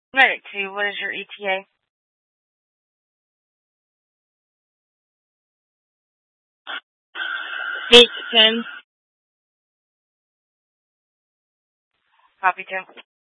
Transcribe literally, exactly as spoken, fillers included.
Medic two, what is your E T A? eight ten. Copy two.